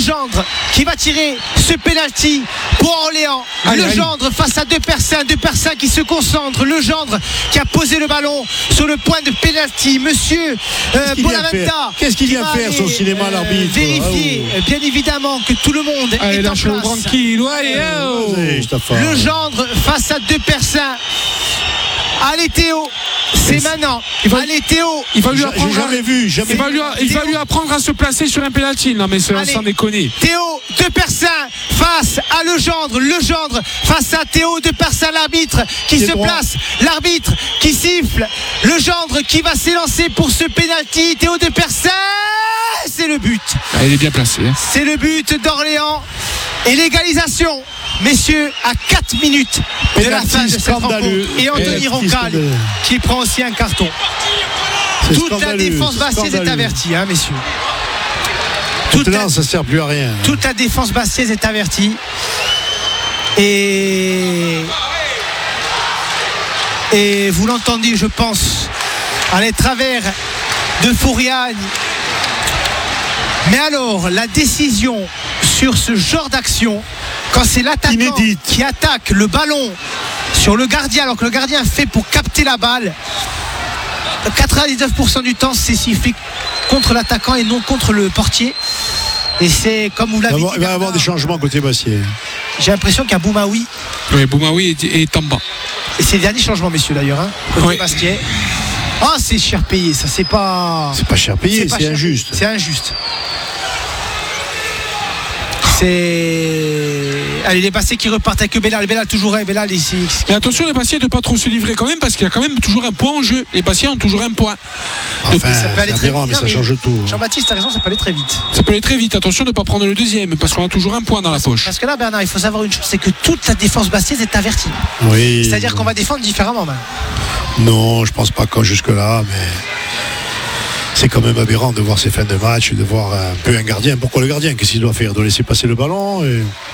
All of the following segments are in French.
Legendre qui va tirer ce penalty pour Orléans. Legendre face à deux personnes qui se concentrent. Legendre qui a posé le ballon sur le point de penalty. Monsieur Bonaventa, qu'est-ce qu'il vient faire son cinéma, l'arbitre? Vérifier bien évidemment que tout le monde est en place. Tranquille, Legendre face à deux personnes. Allez Théo, c'est maintenant. Allez Théo, il va lui apprendre. Il va lui apprendre à se placer sur un penalty. Non mais sans déconner. Théo, deux personnes face à Legendre. Legendre face à Théo, deux personnes. L'arbitre qui se place. L'arbitre qui siffle. Legendre qui va s'élancer pour ce penalty. Théo, deux personnes. C'est le but. Il est bien placé. C'est le but d'Orléans. Et l'égalisation, messieurs, à 4 minutes de la fin de cette rencontre. Et Anthony Roncal qui prend aussi un carton. Toute la défense bastiaise est avertie, messieurs. Maintenant, ça ne sert plus à rien. Toute la défense bastiaise est avertie. Et vous l'entendez, je pense, à les travers de Fouriagne. Mais alors, la décision sur ce genre d'action, quand c'est l'attaquant qui attaque le ballon sur le gardien, alors que le gardien fait pour capter la balle, 99% du temps, c'est sifflé contre l'attaquant et non contre le portier. Et c'est comme vous l'avez dit. Il va y avoir des changements côté Bastiais. J'ai l'impression qu'il y a Boumaoui. Oui, Boumaoui et Tamba. Et c'est le dernier changement, messieurs, d'ailleurs, côté Bastiais. Ah, c'est cher payé, ça, c'est pas. C'est pas cher payé, c'est injuste. C'est injuste. Allez, les Bastiais qui repartent avec Bellal. Bellal toujours est. Bellal ici. Et attention, les Bastiais de ne pas trop se livrer quand même, parce qu'il y a quand même toujours un point en jeu. Les Bastiais ont toujours un point. Enfin, ça peut aller très vite, mais ça change tout. Jean-Baptiste a raison, ça peut aller très vite. Ça peut aller très vite. Attention de ne pas prendre le deuxième, parce qu'on a toujours un point dans la poche. Parce que là, Bernard, il faut savoir une chose, c'est que toute la défense bastiaise est avertie. Oui. C'est-à-dire qu'on va défendre différemment, même. Non, je pense pas qu'en jusque-là, mais c'est quand même aberrant de voir ces fins de match, de voir un peu un gardien. Pourquoi le gardien? Qu'est-ce qu'il doit faire? Il doit laisser passer le ballon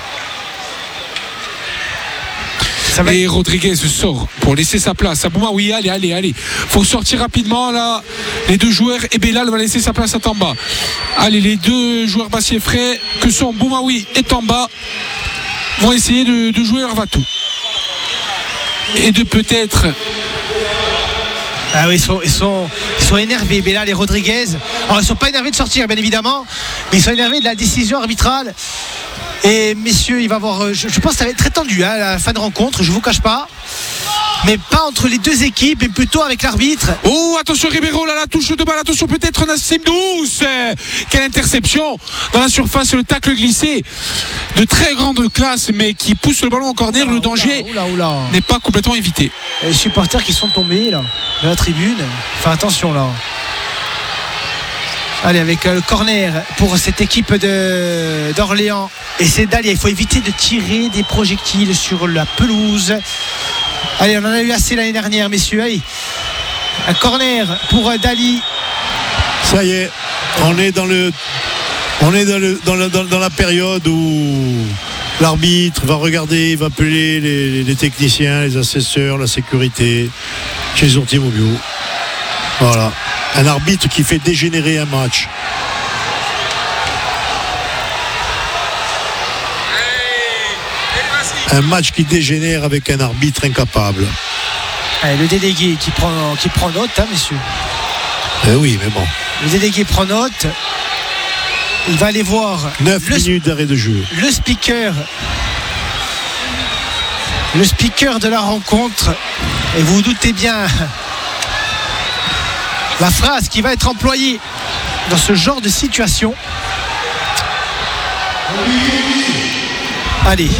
et Rodriguez sort pour laisser sa place à Bouma. Oui, allez. Faut sortir rapidement là. Les deux joueurs et Bellal va laisser sa place à Tamba. Allez, les deux joueurs bastiais frais que sont Boumaoui et Tamba vont essayer de jouer leur va-tout. Et de peut-être. Ah oui, ils sont énervés, Bellal et Rodriguez. Alors, ils ne sont pas énervés de sortir, bien évidemment, mais ils sont énervés de la décision arbitrale. Et messieurs, il va y avoir. Je pense que ça va être très tendu à la fin de rencontre, je ne vous cache pas. Mais pas entre les deux équipes, mais plutôt avec l'arbitre. Oh, attention Ribeiro, là, la touche de balle. Attention peut-être Nassim Douce. Quelle interception dans la surface, le tacle glissé de très grande classe, mais qui pousse le ballon en corner. Le danger n'est pas complètement évité. Les supporters qui sont tombés là, de la tribune. Enfin attention là. Allez, avec le corner pour cette équipe d'Orléans. Et c'est Dali. Il faut éviter de tirer des projectiles sur la pelouse. Allez, on en a eu assez l'année dernière, messieurs. Allez, un corner pour Dali. Ça y est, on est dans la période où l'arbitre va regarder, il va appeler les techniciens, les assesseurs, la sécurité chez les Ortimobio. Voilà, un arbitre qui fait dégénérer un match. Un match qui dégénère avec un arbitre incapable. Allez, le délégué qui prend note, messieurs. Oui, mais bon. Le délégué prend note. Il va aller voir 9 minutes d'arrêt de jeu. Le speaker de la rencontre. Et vous vous doutez bien la phrase qui va être employée dans ce genre de situation. Allez.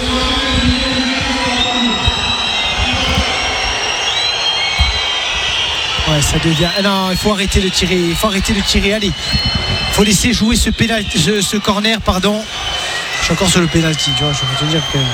Ouais, ça devient. Non, il faut arrêter de tirer. Allez. Il faut laisser jouer ce corner, pardon. Je suis encore sur le pénalty, tu vois. Je vais te dire que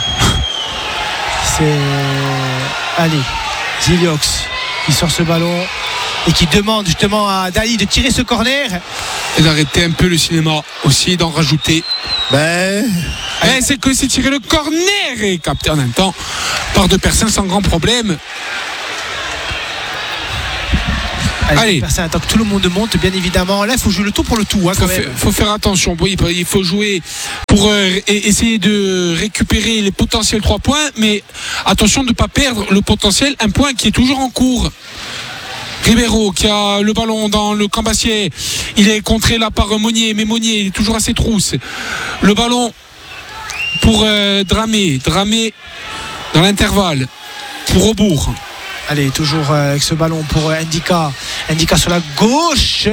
c'est. Allez. Ziliox qui sort ce ballon et qui demande justement à Dali de tirer ce corner. Et d'arrêter un peu le cinéma aussi, d'en rajouter. C'est que c'est tiré le corner et capté en même temps par deux personnes sans grand problème. Allez. Tant que tout le monde monte, bien évidemment. Là, il faut jouer le tout pour le tout. Faut faire attention. Oui, il faut jouer pour essayer de récupérer les potentiels 3 points, mais attention de ne pas perdre le potentiel 1 point qui est toujours en cours. Ribeiro qui a le ballon dans le camp Bastiais. Il est contré là par Monnier, mais Monnier il est toujours à ses trousses. Le ballon pour Dramé dans l'intervalle pour Aubourg. Allez, toujours avec ce ballon pour Ndika sur la gauche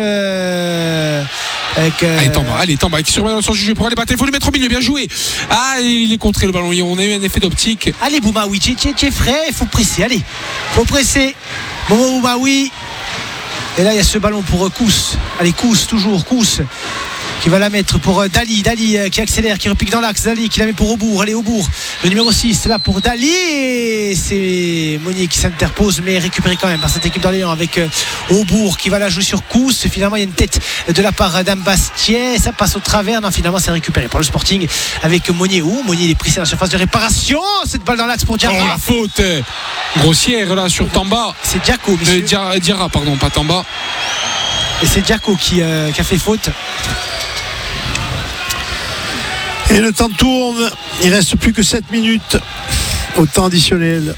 Allez, Tamba qui surveille dans son jeu pour aller battre, il faut lui mettre au milieu, bien joué. Il est contré le ballon, on a eu un effet d'optique. Allez Boumaoui, tu es frais, il faut presser, allez, faut presser. Boumaoui. Et là il y a ce ballon pour Kous. Allez, Kous qui va la mettre pour Dali qui accélère, qui repique dans l'axe. Dali qui la met pour Aubourg. Allez, Aubourg, le numéro 6 c'est là pour Dali, et c'est Monnier qui s'interpose, mais récupéré quand même par cette équipe d'Orléans avec Aubourg qui va la jouer sur Kous. Finalement il y a une tête de la part d'Ambastier, ça passe au travers. Non, finalement c'est récupéré par le Sporting avec Monnier. Monnier il est pris dans la surface de réparation, cette balle dans l'axe pour Diarra. La faute grossière là sur Tamba. C'est Diaco, Diarra, pardon, pas Tamba. Et c'est Diaco qui a fait faute. Et le temps tourne, il ne reste plus que 7 minutes au temps additionnel.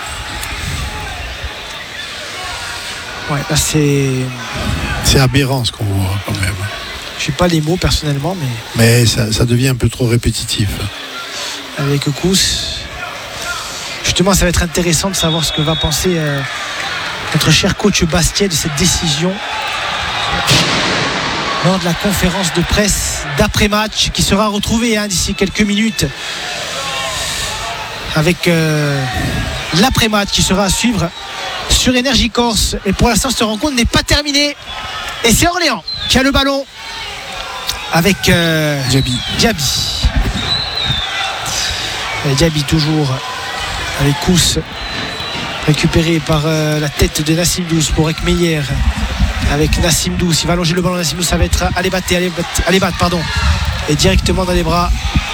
Ouais, là c'est aberrant ce qu'on voit quand même. Je sais pas les mots personnellement, mais ça devient un peu trop répétitif. Avec Kous. Justement, ça va être intéressant de savoir ce que va penser notre cher coach Bastiais de cette décision lors de la conférence de presse d'après-match qui sera retrouvée d'ici quelques minutes avec l'après-match qui sera à suivre sur Énergie Corse. Et pour l'instant, cette rencontre n'est pas terminée et c'est Orléans qui a le ballon avec Diaby toujours avec Kous, récupéré par la tête de Nassim Douce pour Ekmeyer. Avec Nassim Douce, il va allonger le ballon. Nassim Douce, ça va être Alibat, pardon, et directement dans les bras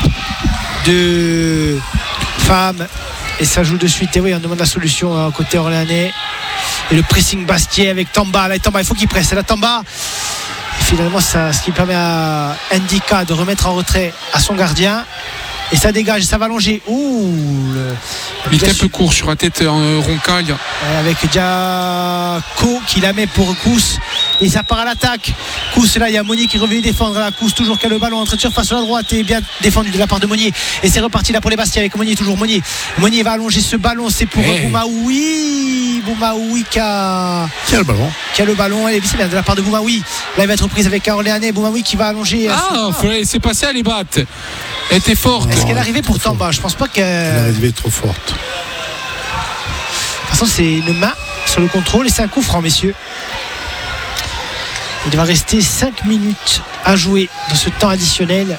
de Femme, et ça joue de suite. Et oui, on demande la solution côté orléanais, et le pressing Bastiais avec Tamba. Là, Tamba, il faut qu'il presse. C'est là Tamba. Et finalement, ce qui permet à Ndika de remettre en retrait à son gardien. Et ça dégage, ça va allonger. Il était un peu court sur la tête en Roncaille. Avec Diaco qui la met pour Kous. Et ça part à l'attaque. Kous, là, il y a Monnier qui revient défendre. Là, Kous toujours qui a le ballon en entrée de surface sur la droite et bien défendu de la part de Monnier. Et c'est reparti là pour les Bastiais avec Monnier, toujours Monnier. Monnier va allonger ce ballon, c'est pour Boumaoui. Boumaoui qui a le ballon. Elle est bien de la part de Boumaoui. Là, il va être reprise avec Orléanais. Boumaoui qui va allonger. Il faut laisser passer à les battre. Elle était forte. Est-ce qu'elle est arrivée pour Tamba? Je pense pas qu'elle. Elle est arrivée trop forte. De toute façon, c'est une main sur le contrôle et c'est un coup franc, messieurs. Il va rester 5 minutes à jouer dans ce temps additionnel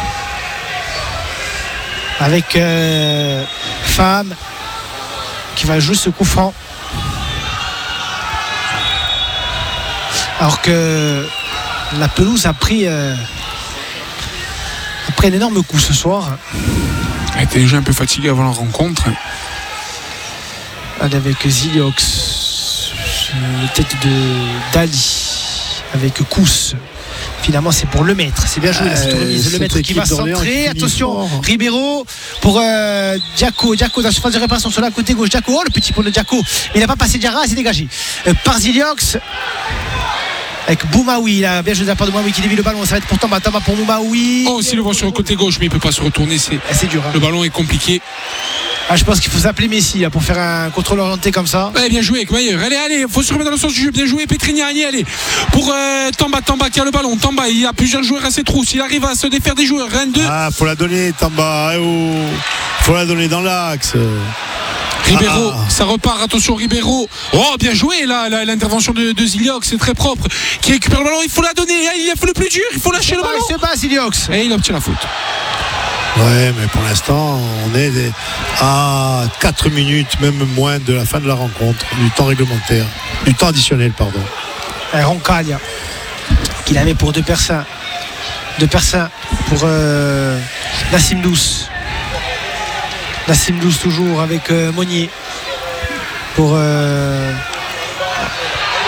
avec Femme qui va jouer ce coup franc. Alors que la pelouse a pris un énorme coup ce soir. Elle était déjà un peu fatiguée avant la rencontre. Avec Ziliox, tête de Dali, avec Kous. Finalement, c'est pour le maître. C'est bien joué cette remise. Le maître qui va centrer. Attention, Ribeiro pour Diaco. Diaco dans la surface de réparation sur la côté gauche. Diaco, le petit pont de Diaco. Il n'a pas passé Diarra, c'est dégagé par Ziliox. Avec Boumaoui, là, bien joué de la part de Boumaoui qui dévie le ballon. Ça va être pour Tamba pour Boumaoui. S'il le voit sur le côté gauche, mais il ne peut pas se retourner. C'est dur. Le ballon est compliqué. Je pense qu'il faut s'appeler Messi là, pour faire un contrôle orienté comme ça. Bien joué, Ekmeyer. Allez, il faut se remettre dans le sens du jeu. Bien joué, Petrignani. Allez, pour Tamba qui a le ballon. Tamba, il y a plusieurs joueurs à ses trousses. Il arrive à se défaire des joueurs. Rennes 2. Faut la donner, Tamba. Faut la donner dans l'axe. Ribeiro, ça repart, attention Ribeiro. Bien joué là, l'intervention de Ziliox, c'est très propre. Qui récupère le ballon, il faut la donner. Il a fait le plus dur, il faut lâcher le ballon. Il se bat Ziliox. Et il obtient la faute. Ouais, mais pour l'instant, on est à 4 minutes, même moins de la fin de la rencontre, du temps réglementaire, du temps additionnel, pardon. Roncaille qui la met pour deux personnes pour Nassim Douce. Nassim Douce toujours avec Monnier pour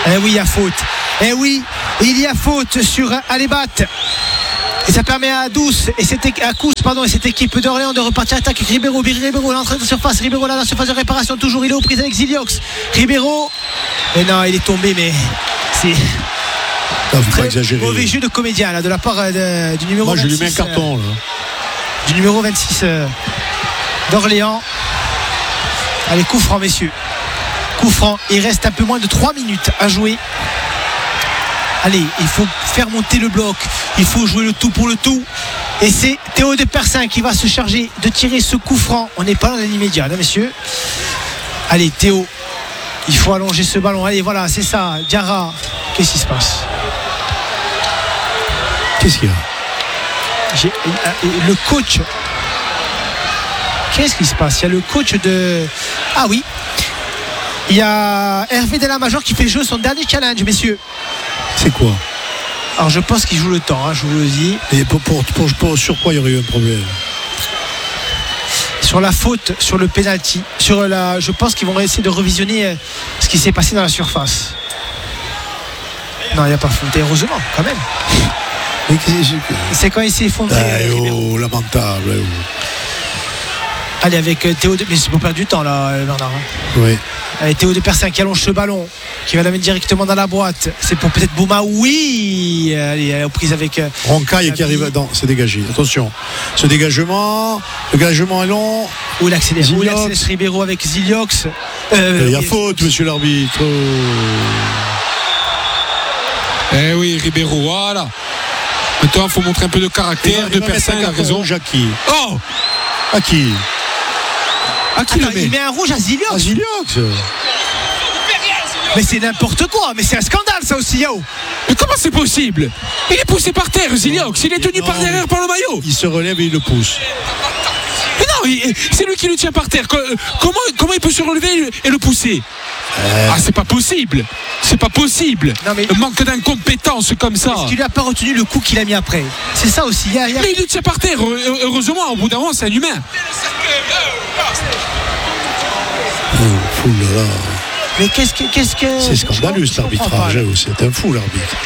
Eh oui, il y a faute. Eh oui, il y a faute sur Alébat. Et ça permet à Douce et cette équipe d'Orléans de repartir à l'attaque. Ribeiro, l'entrée de surface. Ribeiro là, dans la surface de réparation. Toujours, il est aux prises avec Ziliox. Ribeiro. Et non, il est tombé, mais c'est. Faut pas exagérer. Mauvais jeu de comédien là, de la part du numéro 26. Moi, je lui mets un carton là. Du numéro 26 d'Orléans. Allez, coup franc, messieurs. Coup franc. Il reste un peu moins de 3 minutes à jouer. Allez, il faut faire monter le bloc. Il faut jouer le tout pour le tout. Et c'est Théo de Persin qui va se charger de tirer ce coup franc. On n'est pas dans l'immédiat, là, messieurs. Allez, Théo. Il faut allonger ce ballon. Allez, voilà, c'est ça. Diarra. Qu'est-ce qui se passe? Qu'est-ce qu'il y a? Le coach. Qu'est-ce qui se passe? Il y a le coach de. Ah oui. Il y a Hervé Delamajor qui fait jouer son dernier challenge, messieurs. C'est quoi? Alors je pense qu'il joue le temps, je vous le dis. Et sur quoi il y aurait eu un problème? Sur la faute, sur le penalty, je pense qu'ils vont essayer de revisionner ce qui s'est passé dans la surface. Non, il n'y a pas faute, heureusement, quand même. Mais c'est quand il s'est effondré. Lamentable. Allez, avec Théo de... Mais c'est pour perdre du temps là, Bernard. Oui. Allez, Théo de Persin qui allonge ce ballon, qui va la mettre directement dans la boîte. C'est pour peut-être Bouma. Oui. Allez, elle est aux prises avec. Roncaille qui arrive. Non, c'est dégagé. Attention. Ce dégagement. Le dégagement est long. Où il accélère Ribeiro avec Ziliox. Il y a faute, monsieur l'arbitre. Eh oui, Ribeiro, voilà. Maintenant, il faut montrer un peu de caractère. De Persin, il a raison. Jackie. Oh! À qui? Il met un rouge à Ziliox. À Ziliox. Mais c'est n'importe quoi. Mais c'est un scandale, ça aussi, Yao. Mais comment c'est possible? Il est poussé par terre, Ziliox. Il est tenu par derrière par le maillot. Il se relève et il le pousse. Mais non, c'est lui qui le tient par terre. Comment il peut se relever et le pousser? Ah, c'est pas possible. C'est pas possible. Non, mais... Le manque d'incompétence comme ça. Est-ce qu'il lui a pas retenu le coup qu'il a mis après? C'est ça aussi. Mais il le tient par terre. Heureusement, au bout d'un moment, c'est un humain. Oh là là. Mais qu'est-ce que... C'est scandaleux cet arbitrage. C'est un fou l'arbitre.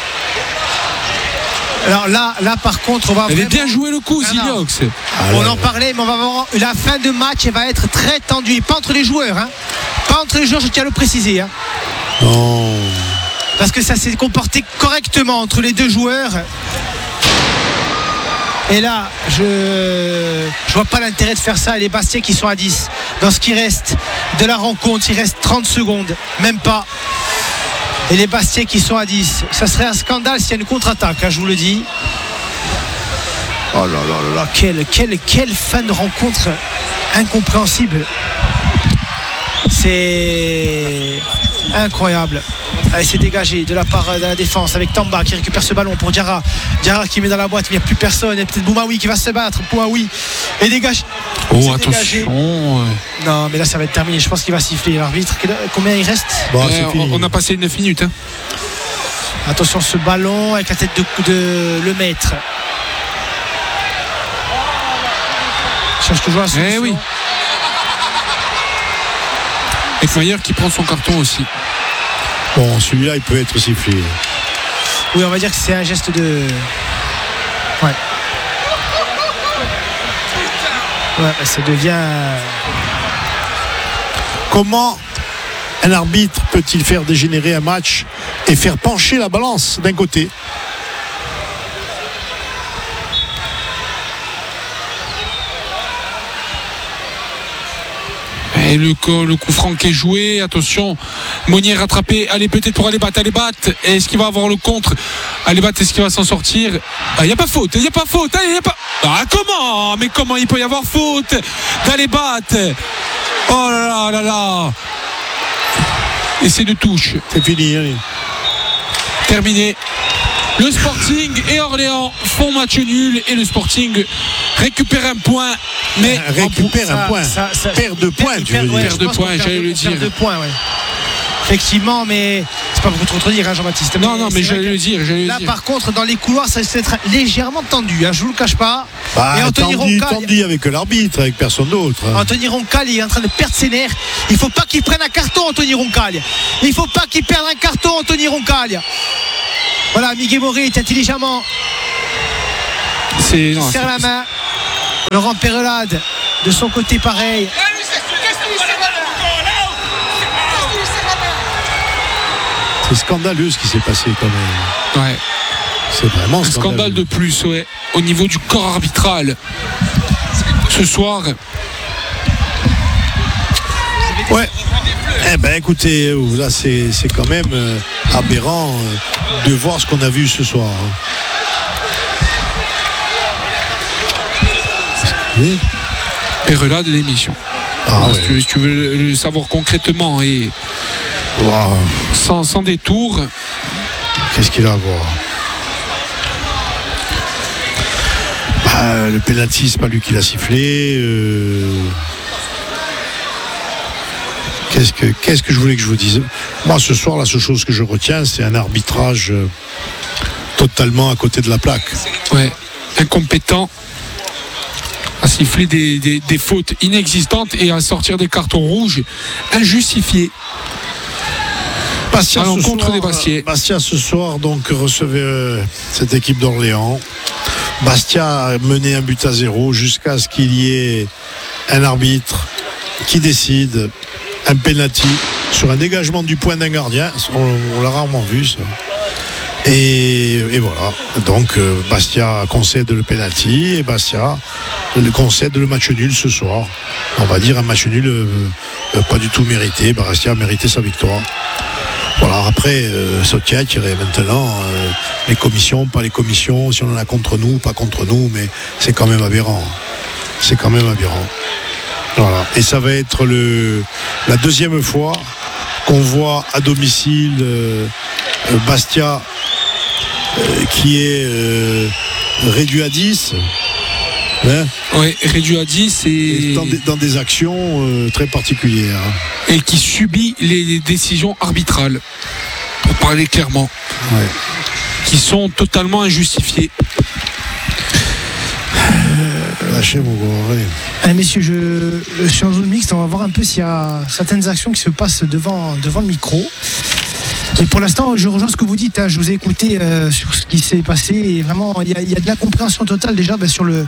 Alors là par contre, on va. Elle vraiment... bien joué le coup, Ziliox. On en parlait, mais on va voir la fin de match. Elle va être très tendue. Et pas entre les joueurs, hein. Pas entre les joueurs, je tiens à le préciser, hein. Non. Parce que ça s'est comporté correctement entre les deux joueurs. Et là, je vois pas l'intérêt de faire ça. Et les Bastiais qui sont à 10. Dans ce qui reste de la rencontre, il reste 30 secondes. Même pas. Et les Bastiais qui sont à 10. Ça serait un scandale s'il y a une contre-attaque, hein, je vous le dis. Oh là là là là. Quelle fin de rencontre incompréhensible. C'est incroyable. Allez, c'est dégagé de la part de la défense avec Tamba qui récupère ce ballon pour Diarra. Diarra qui met dans la boîte, mais il n'y a plus personne. Il y a peut-être Boumaoui qui va se battre. Boumaoui et dégage. Oh, attention. Non, mais là ça va être terminé. Je pense qu'il va siffler l'arbitre. Combien il reste? On a passé 9 minutes. Hein. Attention, ce ballon avec la tête de le maître. Cherche toujours la solution. Eh oui. Ekmayer qui prend son carton aussi. Bon, celui-là, il peut être sifflé. Oui, on va dire que c'est un geste de... Ouais. Ouais, ça devient... Comment un arbitre peut-il faire dégénérer un match et faire pencher la balance d'un côté? Et le coup franc qui est joué, attention, Monnier rattrapé, allez peut-être pour Alébat, est-ce qu'il va avoir le contre? Alébat, est-ce qu'il va s'en sortir? Il n'y a pas faute, Ah comment? Mais comment il peut y avoir faute d'Alébat? Oh là là là là. Essai de touche. C'est fini, allez. Terminé. Le Sporting et Orléans font match nul et le Sporting récupère un point. Mais récupère un point. Perd 2 points, tu veux dire. Perd 2 points, j'allais le dire. Perd 2 points, ouais. Effectivement, mais C'est pas pour trop dire, hein, Jean-Baptiste. Non, mais j'allais le dire. Là, par contre, dans les couloirs, ça risque d'être légèrement tendu. Hein, je vous le cache pas. Et Anthony Roncal avec l'arbitre, avec personne d'autre. Hein. Anthony Roncal, il est en train de perdre ses nerfs. Il faut pas qu'il prenne un carton, Anthony Roncal. Il faut pas qu'il perde un carton, Anthony Roncal. Voilà, Miguel Moré est intelligemment. Il serre la main. Laurent Perelade, de son côté, pareil. C'est scandaleux ce qui s'est passé quand même. Ouais. C'est vraiment un scandale de plus, ouais, au niveau du corps arbitral. Ce soir. Ouais. Eh ben écoutez, là c'est quand même aberrant de voir ce qu'on a vu ce soir. Oui. Perelade de l'émission. Si tu veux le savoir concrètement et sans détour. Qu'est-ce qu'il a à voir? Le penalty, c'est pas lui qui l'a sifflé. Qu'est-ce que je voulais que je vous dise? Moi, ce soir, la seule chose que je retiens, c'est un arbitrage totalement à côté de la plaque. Ouais, incompétent à siffler des fautes inexistantes et à sortir des cartons rouges injustifiés. Bastia, contre des Bastiais. Bastia ce soir donc recevait cette équipe d'Orléans. Bastia a mené 1-0 jusqu'à ce qu'il y ait un arbitre qui décide un penalty sur un dégagement du point d'un gardien. On l'a rarement vu ça. Et voilà. Donc Bastia concède le penalty et Bastia concède le match nul ce soir. On va dire un match nul pas du tout mérité. Bastia a mérité sa victoire. Voilà, après, Sotia tirait maintenant les commissions, pas les commissions, si on en a contre nous, pas contre nous, mais c'est quand même aberrant. C'est quand même aberrant. Voilà. Et ça va être la deuxième fois qu'on voit à domicile Bastia qui est réduit à 10. Hein, oui, réduit à 10 et dans des actions très particulières. Et qui subit les décisions arbitrales, pour parler clairement, qui sont totalement injustifiées. Lâchez mon gros. Allez, messieurs, je suis en zone mixte. On va voir un peu s'il y a certaines actions qui se passent devant le micro. Et pour l'instant, je rejoins ce que vous dites. Hein. Je vous ai écouté sur ce qui s'est passé. Et vraiment, il y a de la compréhension totale déjà sur le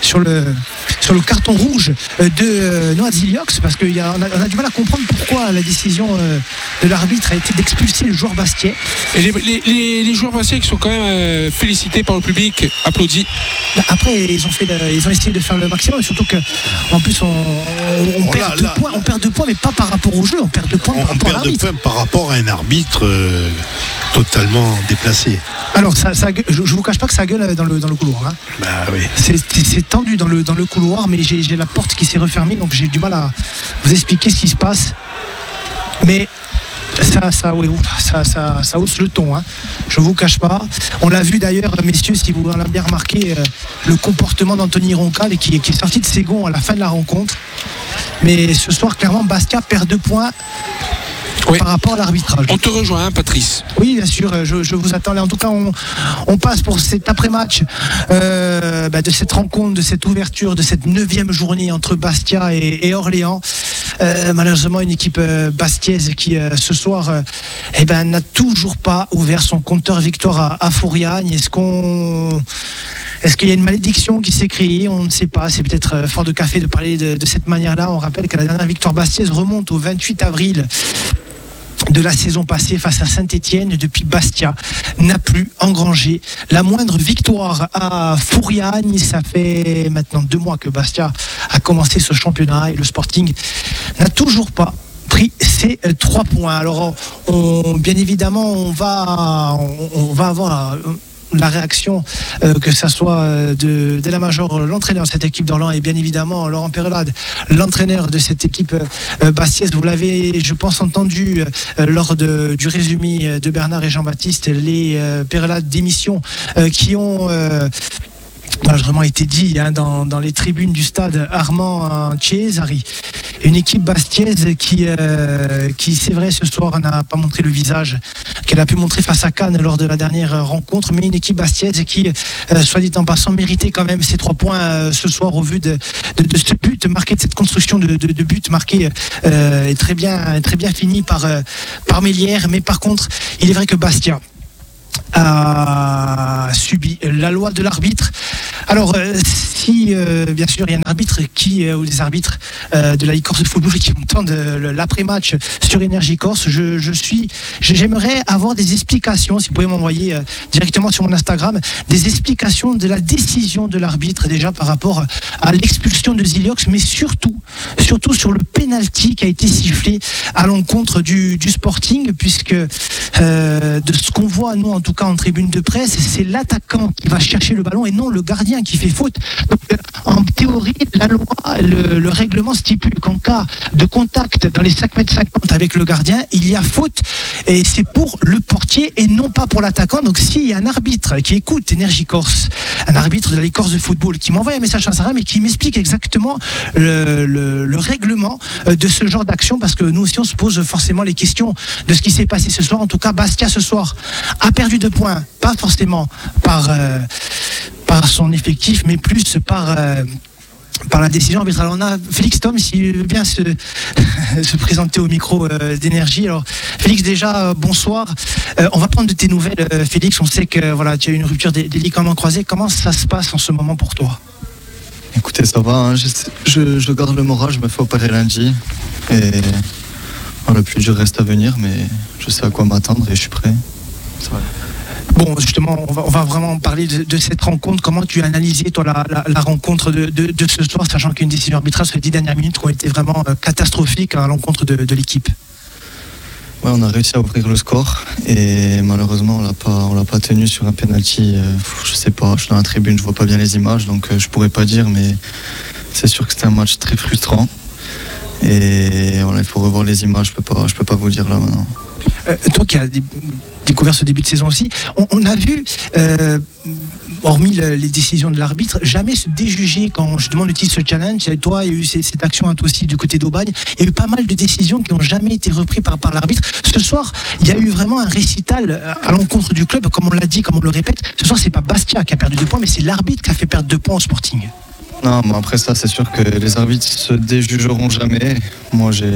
carton rouge de Noah Ziliox, parce qu'on a du mal à comprendre pourquoi la décision de l'arbitre a été d'expulser le joueur bastiais. Et les joueurs bastiais qui sont quand même félicités par le public, applaudis. Après, ils ont essayé de faire le maximum, surtout qu'en plus on perd 2 points, mais pas par rapport au jeu, on perd 2 points par rapport à l'arbitre. Par rapport à un arbitre totalement déplacé. Alors je vous cache pas que ça gueule dans le couloir. Hein. Bah oui. C'est tendu dans le couloir, mais j'ai la porte qui s'est refermée, donc j'ai du mal à vous expliquer ce qui se passe. Mais ça hausse le ton, hein. Je vous cache pas. On l'a vu d'ailleurs, messieurs, si vous en avez bien remarqué, le comportement d'Anthony Roncal qui est sorti de ses gonds à la fin de la rencontre. Mais ce soir, clairement, Bastia perd 2 points. Oui. Par rapport à l'arbitrage. On te rejoint, hein, Patrice. Oui, bien sûr, je vous attends. En tout cas, on passe pour cet après-match de cette rencontre, de cette ouverture, de cette 9e journée entre Bastia et Orléans. Malheureusement, une équipe bastiaise qui, ce soir, n'a toujours pas ouvert son compteur victoire à Fouriagne. Est-ce qu'il y a une malédiction qui s'est créée? On ne sait pas. C'est peut-être fort de café de parler de cette manière-là. On rappelle que la dernière victoire bastiaise remonte au 28 avril de la saison passée face à Saint-Étienne. Depuis, Bastia n'a plus engrangé la moindre victoire à Fouriagne. Ça fait maintenant 2 mois que Bastia a commencé ce championnat et le Sporting n'a toujours pas pris ces 3 points. Alors, bien évidemment, on va avoir la réaction, que ça soit de la Major, l'entraîneur de cette équipe d'Orléans, et bien évidemment Laurent Perelade, l'entraîneur de cette équipe bastiaise. Vous l'avez, je pense, entendu lors du résumé de Bernard et Jean-Baptiste, les Perelade d'émission qui ont vraiment été dit, hein, dans les tribunes du stade Armand Cesari. Une équipe bastiaise qui c'est vrai, ce soir n'a pas montré le visage qu'elle a pu montrer face à Cannes lors de la dernière rencontre, mais une équipe bastiaise qui, soit dit en passant, méritait quand même ces 3 points ce soir au vu de ce but marqué, de cette construction de but marqué très bien fini par Mélière. Mais par contre, il est vrai que Bastia a subi la loi de l'arbitre. Alors, si bien sûr il y a un arbitre ou des arbitres de la Ligue Corse de football qui entendent l'après-match sur Énergie Corse, j'aimerais avoir des explications, si vous pouvez m'envoyer directement sur mon Instagram, des explications de la décision de l'arbitre déjà par rapport à l'expulsion de Ziliox, mais surtout sur le penalty qui a été sifflé à l'encontre du Sporting, puisque de ce qu'on voit nous en tout cas en tribune de presse, c'est l'attaquant qui va chercher le ballon et non le gardien qui fait faute. Donc, en théorie, la loi, le règlement stipule qu'en cas de contact dans les 5 mètres 50 avec le gardien, il y a faute et c'est pour le portier et non pas pour l'attaquant. Donc s'il y a un arbitre qui écoute Énergie Corse, un arbitre de la Ligue Corse de football qui m'envoie un message sur Instagram et qui m'explique exactement le règlement de ce genre d'action, parce que nous aussi on se pose forcément les questions de ce qui s'est passé ce soir. En tout cas, Bastia ce soir a perdu 2 points, pas forcément par son effectif, mais plus par la décision arbitrale. On a Félix Tom, s'il veut bien se présenter au micro d'Énergie. Alors Félix, déjà bonsoir. On va prendre de tes nouvelles, Félix. On sait que voilà, tu as eu une rupture des ligaments croisés. Comment ça se passe en ce moment pour toi? Écoutez, ça va, hein. Je garde le moral, je me fais opérer lundi et le plus dur reste à venir, mais je sais à quoi m'attendre et je suis prêt. Ça va. Bon, justement, on va vraiment parler de cette rencontre. Comment tu as analysé, toi, la rencontre de ce soir, sachant qu'il y a une décision arbitrale sur les 10 dernières minutes qui ont été vraiment catastrophiques à l'encontre de l'équipe? Ouais, on a réussi à ouvrir le score et malheureusement, on l'a pas tenu sur un penalty. Je sais pas, je suis dans la tribune, je vois pas bien les images, donc je pourrais pas dire, mais c'est sûr que c'était un match très frustrant. Et voilà, il faut revoir les images, je peux pas vous dire là maintenant. Toi qui as découvert ce début de saison aussi, on a vu, hormis les décisions de l'arbitre, jamais se déjuger quand justement on utilise ce challenge. Et toi, il y a eu cette action toi aussi du côté d'Aubagne. Il y a eu pas mal de décisions qui n'ont jamais été reprises par l'arbitre. Ce soir, il y a eu vraiment un récital à l'encontre du club, comme on l'a dit, comme on le répète. Ce soir, c'est pas Bastia qui a perdu 2 points, mais c'est l'arbitre qui a fait perdre 2 points au Sporting. Non, mais après ça, c'est sûr que les arbitres se déjugeront jamais. Moi, j'ai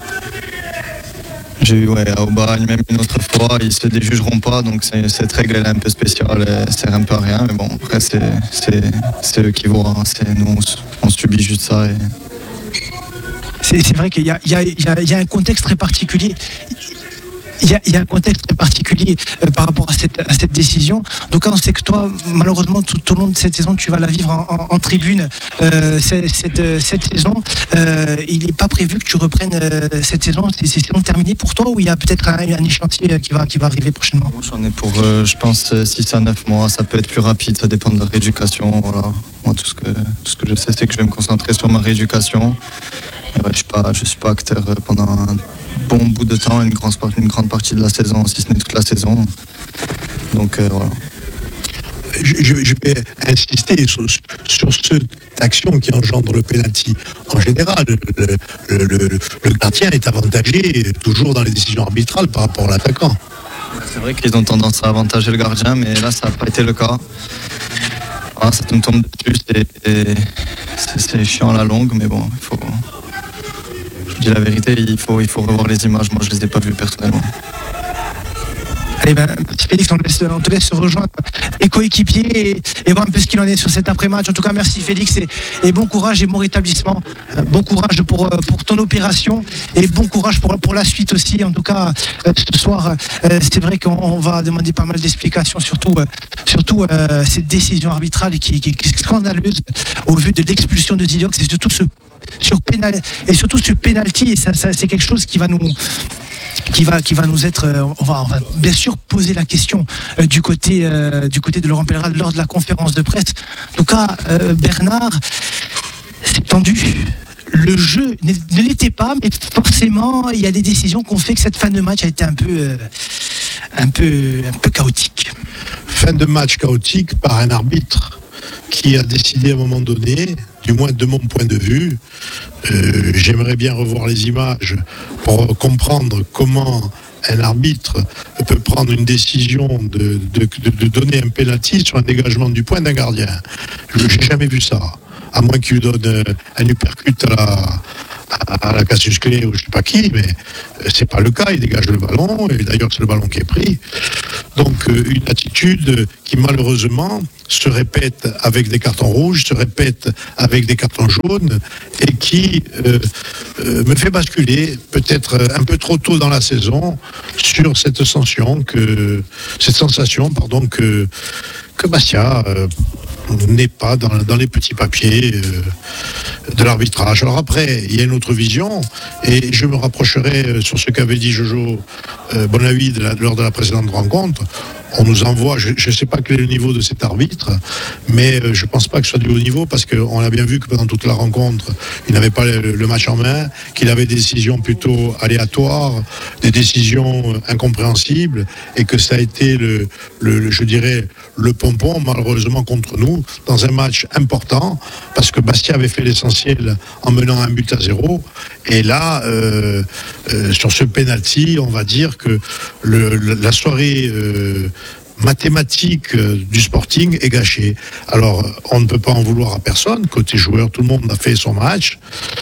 eu à Aubagne, même une autre fois, ils se déjugeront pas, donc cette règle elle est un peu spéciale, elle sert un peu à rien, mais bon, après c'est eux qui voient, hein. Nous on subit juste ça. C'est vrai qu'il y a un contexte très particulier. Il y a un contexte très particulier par rapport à cette décision. Donc on sait que toi, malheureusement, tout au long de cette saison, tu vas la vivre en tribune. Cette saison, il n'est pas prévu que tu reprennes cette saison. C'est saison terminée pour toi, ou il y a peut-être un échéancier qui va arriver prochainement? J'en ai pour, je pense, 6 à 9 mois. Ça peut être plus rapide, ça dépend de la rééducation. Voilà. Moi, tout ce que je sais, c'est que je vais me concentrer sur ma rééducation. Et ouais, je suis pas acteur pendant un bon bout de temps, une grande partie de la saison, si ce n'est toute la saison. Donc voilà. Je vais insister sur cette action qui engendre le penalty. En général, le gardien est avantagé toujours dans les décisions arbitrales par rapport à l'attaquant. C'est vrai qu'ils ont tendance à avantager le gardien, mais là, ça n'a pas été le cas. Ah, ça me tombe dessus, c'est chiant à la longue, mais bon, il faut... Je dis la vérité, il faut revoir les images. Moi, je les ai pas vues personnellement. Allez, Félix, on te laisse rejoindre les coéquipiers et voir un peu ce qu'il en est sur cet après-match. En tout cas, merci Félix et bon courage et bon rétablissement. Bon courage pour ton opération et bon courage pour la suite aussi. En tout cas, ce soir, c'est vrai qu'on va demander pas mal d'explications, surtout cette décision arbitrale qui est scandaleuse au vu de l'expulsion de Ziliox. C'est surtout ce penalty, et ça c'est quelque chose qui va nous être, on va bien sûr poser la question du côté de Laurent Pellerin lors de la conférence de presse. En tout cas, Bernard, c'est tendu. Le jeu ne l'était pas, mais forcément, il y a des décisions qui ont fait que cette fin de match a été un peu chaotique. Fin de match chaotique par un arbitre qui a décidé à un moment donné, du moins de mon point de vue, J'aimerais bien revoir les images pour comprendre comment un arbitre peut prendre une décision de donner un pénalty sur un dégagement du point d'un gardien. Je n'ai jamais vu ça. À moins qu'il lui donne un uppercut à la Cassius Clay ou je ne sais pas qui, mais c'est pas le cas, il dégage le ballon, et d'ailleurs c'est le ballon qui est pris. Donc une attitude qui malheureusement se répète avec des cartons rouges, se répète avec des cartons jaunes, et qui me fait basculer peut-être un peu trop tôt dans la saison sur cette sensation que Bastia n'est pas dans les petits papiers de l'arbitrage. Alors après, il y a une autre vision, et je me rapprocherai sur ce qu'avait dit Jojo Bonavid lors de la précédente rencontre. On nous envoie, je ne sais pas quel est le niveau de cet arbitre, mais je ne pense pas que ce soit du haut niveau, parce qu'on a bien vu que pendant toute la rencontre, il n'avait pas le match en main, qu'il avait des décisions plutôt aléatoires, des décisions incompréhensibles, et que ça a été je dirais, le pompon, malheureusement, contre nous, dans un match important, parce que Bastia avait fait l'essentiel en menant 1-0, et là, sur ce penalty, on va dire que la soirée mathématique du Sporting est gâchée. Alors, on ne peut pas en vouloir à personne. Côté joueur, tout le monde a fait son match.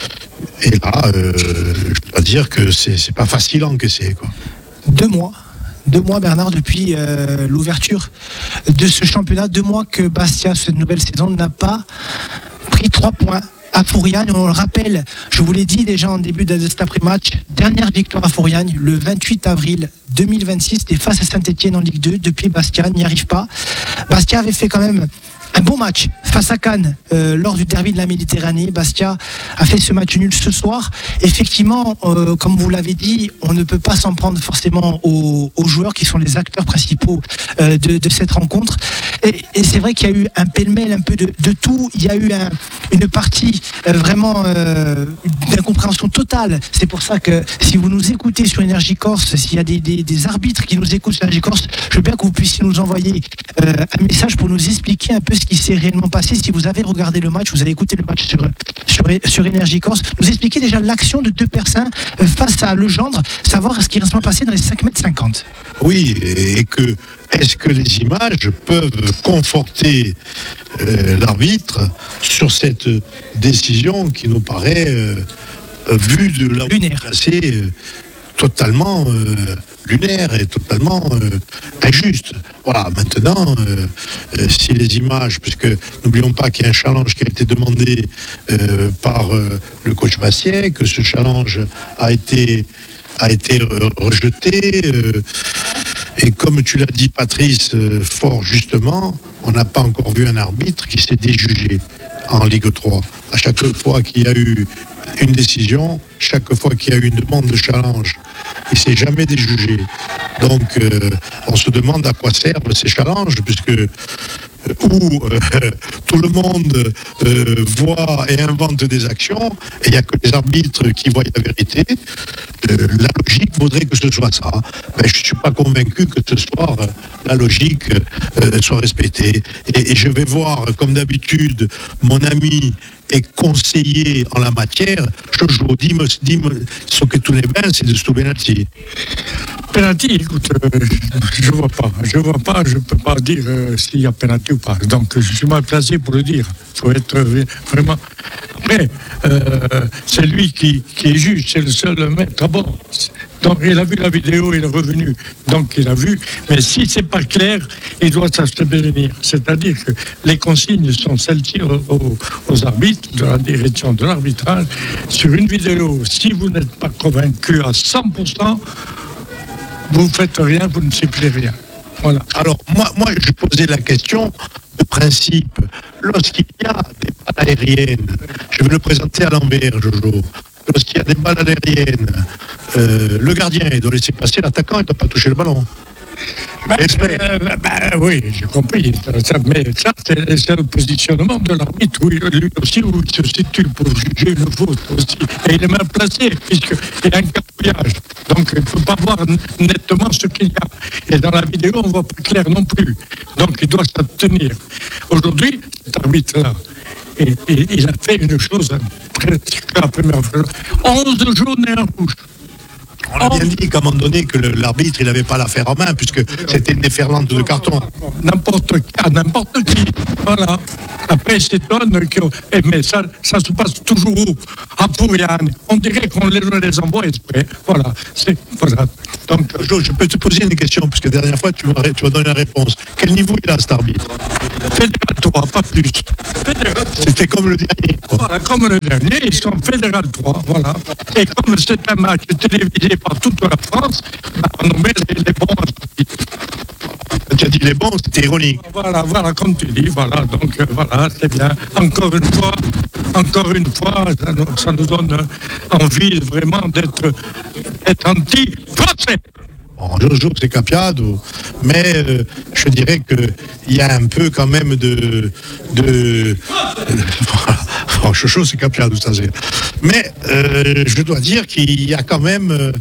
Et là, je dois dire que c'est pas facile à encaisser, quoi. 2 mois, Bernard, depuis l'ouverture de ce championnat. 2 mois que Bastia, cette nouvelle saison, n'a pas pris 3 points à Fouriane. On le rappelle, je vous l'ai dit déjà en début de cet après-match, dernière victoire à Fouriane le 28 avril 2026, c'était face à Saint-Etienne en Ligue 2. Depuis, Bastia n'y arrive pas. Bastia avait fait quand même un bon match face à Cannes lors du derby de la Méditerranée. Bastia a fait ce match nul ce soir. Effectivement, comme vous l'avez dit, on ne peut pas s'en prendre forcément aux joueurs qui sont les acteurs principaux de cette rencontre. Et c'est vrai qu'il y a eu un pêle-mêle un peu de tout. Il y a eu une partie vraiment d'incompréhension totale. C'est pour ça que si vous nous écoutez sur Énergie Corse, s'il y a des arbitres qui nous écoutent sur Énergie Corse, je veux bien que vous puissiez nous envoyer un message pour nous expliquer un peu ce qui s'est réellement passé. Si vous avez regardé le match, vous avez écouté le match sur Énergie Corse, nous expliquer déjà l'action de 2 personnes face à Legendre, savoir ce qui est récemment passé dans les 5,50 m. Oui, et que est-ce que les images peuvent conforter l'arbitre sur cette décision qui nous paraît, vue de là où on est passé, totalement lunaire et totalement injuste. Voilà, maintenant, si les images, puisque n'oublions pas qu'il y a un challenge qui a été demandé par le coach Bastien, que ce challenge a été rejeté, et comme tu l'as dit, Patrice, fort justement, on n'a pas encore vu un arbitre qui s'est déjugé en Ligue 3. À chaque fois qu'il y a eu une décision, chaque fois qu'il y a eu une demande de challenge, il ne s'est jamais déjugé. Donc, on se demande à quoi servent ces challenges, puisque tout le monde voit et invente des actions, et il n'y a que les arbitres qui voient la vérité. La logique voudrait que ce soit ça. Mais je ne suis pas convaincu que ce soir, la logique soit respectée. Et je vais voir, comme d'habitude, mon ami et conseiller en la matière, Jojo, dis-moi ce que tu les bains, c'est de ce penalty. Penalty, écoute, je vois pas, je peux pas dire s'il y a penalty ou pas. Donc je suis mal placé pour le dire. Il faut être vraiment. Après, c'est lui qui est juge, c'est le seul maître à bord. Donc il a vu la vidéo, il est revenu. Donc il a vu. Mais si c'est pas clair, il doit s'abstenir. C'est-à-dire que les consignes sont celles-ci aux arbitres de la direction de l'arbitrage sur une vidéo. Si vous n'êtes pas convaincu à 100%, vous ne faites rien, vous ne sifflez rien. Voilà. Alors, moi, je posais la question de principe. Lorsqu'il y a des balles aériennes, je vais le présenter à l'envers, Jojo. Lorsqu'il y a des balles aériennes, le gardien doit laisser passer l'attaquant, il ne doit pas toucher le ballon. Oui, j'ai compris. Mais ça, c'est le positionnement de l'arbitre. Oui, lui aussi, où il se situe pour juger une faute aussi. Et il est mal placé, puisqu'il y a un cafouillage. Donc, il ne faut pas voir nettement ce qu'il y a. Et dans la vidéo, on ne voit pas clair non plus. Donc, il doit s'abstenir. Aujourd'hui, cet arbitre-là, il a fait une chose presque la première fois. 11 jaunes et un rouge. On a bien dit qu'à un moment donné que l'arbitre il n'avait pas l'affaire en main puisque c'était une déferlante de cartons. N'importe qui. Voilà. Après, c'est s'étonne que. Mais ça se passe toujours à Pourriane. On dirait qu'on les envoie exprès. Voilà. Voilà. Donc, je peux te poser une question puisque la dernière fois tu vas donner la réponse. Quel niveau il a cet arbitre? Fédéral 3, pas plus. C'était comme le dernier. Voilà, comme le dernier, ils sont Fédéral 3. Voilà. Et comme c'est un match télévisé par toute la France, on nommé les bons arbitres. Tu as dit les bons, c'était ironique. Voilà, comme tu dis, voilà, donc voilà, c'est bien. Encore une fois, ça nous donne envie vraiment d'être anti-français. Bon, Jojo, c'est Capiado, mais je dirais qu'il y a un peu quand même de voilà. Jojo, c'est Capiado, ça c'est. Mais je dois dire qu'il y a quand même,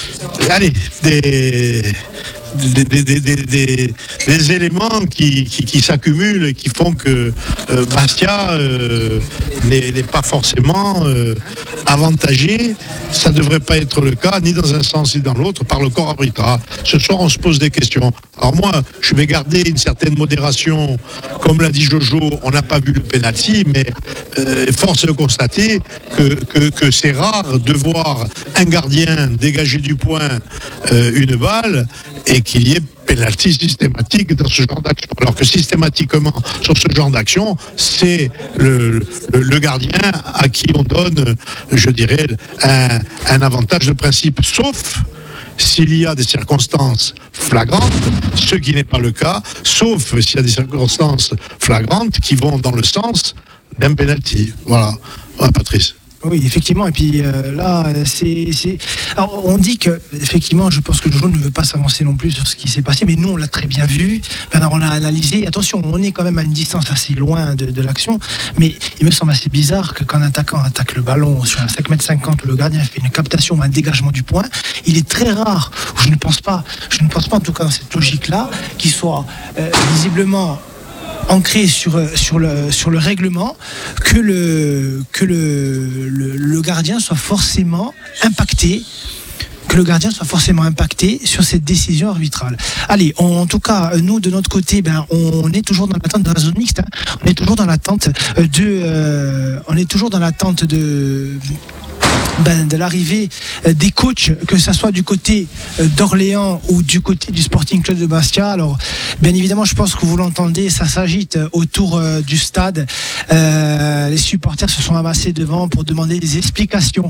des éléments qui s'accumulent et qui font que Bastia n'est pas forcément avantagé. Ça ne devrait pas être le cas, ni dans un sens ni dans l'autre, par le corps arbitral. Ce soir, on se pose des questions. Alors moi, je vais garder une certaine modération. Comme l'a dit Jojo, on n'a pas vu le pénalty, mais force est de constater que c'est rare de voir un gardien dégager du point une balle et qu'il y ait pénalty systématique dans ce genre d'action. Alors que systématiquement, sur ce genre d'action, c'est le gardien à qui on donne, je dirais, un avantage de principe, sauf s'il y a des circonstances flagrantes, ce qui n'est pas le cas, sauf s'il y a des circonstances flagrantes qui vont dans le sens d'un pénalty. Voilà. Ouais, Patrice. Oui, effectivement. Et puis là, Alors, on dit que, effectivement, je pense que Jojo ne veut pas s'avancer non plus sur ce qui s'est passé, mais nous, on l'a très bien vu. Alors, on l'a analysé. Attention, on est quand même à une distance assez loin de l'action, mais il me semble assez bizarre que quand un attaquant attaque le ballon sur un 5,50 m où le gardien fait une captation ou un dégagement du point, il est très rare, je ne pense pas en tout cas dans cette logique-là, qu'il soit visiblement ancré sur le règlement que le gardien soit forcément impacté sur cette décision arbitrale. Allez, en tout cas, nous de notre côté, on est toujours dans l'attente de la zone mixte. On est toujours dans l'attente de l'arrivée des coachs, que ce soit du côté d'Orléans ou du côté du Sporting Club de Bastia. Alors, bien évidemment, je pense que vous l'entendez, ça s'agite autour du stade. Les supporters se sont amassés devant pour demander des explications.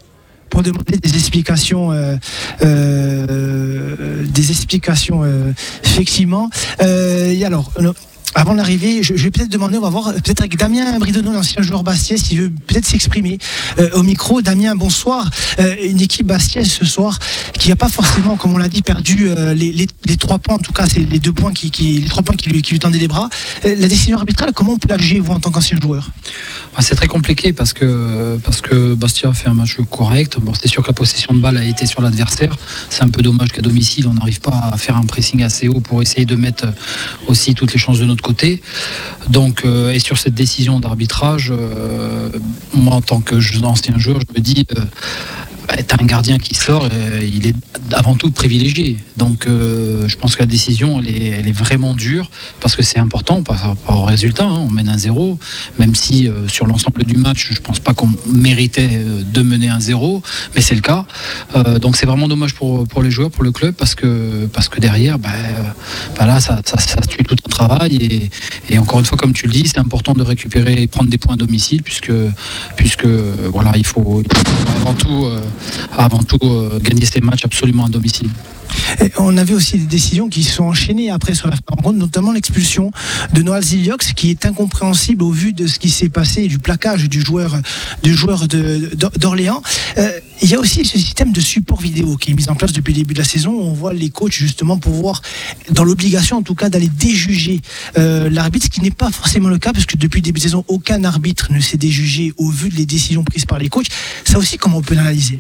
Effectivement. Et alors, avant d'arriver, je vais peut-être demander, on va voir peut-être avec Damien Bridonneau, l'ancien joueur bastiais, s'il veut peut-être s'exprimer au micro. Damien, bonsoir. Une équipe bastiaise ce soir qui n'a pas forcément, comme on l'a dit, perdu les 3 points. En tout cas, c'est les 2 points les 3 points qui lui tendaient les bras. La décision arbitrale, comment on peut la juger, vous, en tant qu'ancien joueur? C'est très compliqué parce que Bastia a fait un match correct. Bon, c'est sûr que la possession de balle a été sur l'adversaire. C'est un peu dommage qu'à domicile, on n'arrive pas à faire un pressing assez haut pour essayer de mettre aussi toutes les chances de notre côté. Donc, et sur cette décision d'arbitrage, moi en tant que ancien joueur, je me dis, t'as un gardien qui sort, il est avant tout privilégié. Donc, je pense que la décision, elle est vraiment dure parce que c'est important par rapport au résultat. On mène 1-0, même si sur l'ensemble du match, je pense pas qu'on méritait de mener 1-0, mais c'est le cas. Donc, c'est vraiment dommage pour les joueurs, pour le club, parce que derrière, là, ça tue tout un travail. Et encore une fois, comme tu le dis, c'est important de récupérer et prendre des points à domicile, puisque voilà, il faut avant tout gagner ces matchs absolument à domicile. Et on avait aussi des décisions qui se sont enchaînées après sur la rencontre, notamment l'expulsion de Noah Ziliox, qui est incompréhensible au vu de ce qui s'est passé et du plaquage du joueur d'Orléans. Il y a aussi ce système de support vidéo qui est mis en place depuis le début de la saison. On voit les coachs justement pouvoir, dans l'obligation en tout cas, d'aller déjuger l'arbitre, ce qui n'est pas forcément le cas, parce que depuis le début de saison, aucun arbitre ne s'est déjugé au vu des décisions prises par les coachs. Ça aussi, comment on peut l'analyser?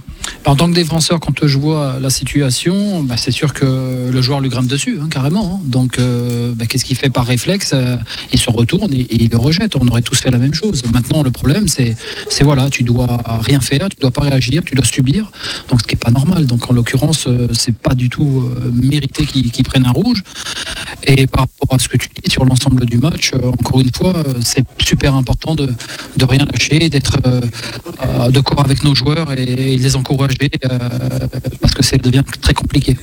En tant que défenseur, quand je vois la situation, c'est sûr que le joueur lui grimpe dessus, carrément. Donc, qu'est-ce qu'il fait par réflexe? Il se retourne et il le rejette. On aurait tous fait la même chose. Maintenant, le problème, c'est voilà, tu dois rien faire, tu dois pas réagir, tu dois subir. Donc, ce qui est pas normal. Donc, en l'occurrence, c'est pas du tout mérité qu'il prenne un rouge. Et par rapport à ce que tu dis sur l'ensemble du match, encore une fois, c'est super important de rien lâcher, d'être de corps avec nos joueurs et les encourager parce que ça devient très compliqué.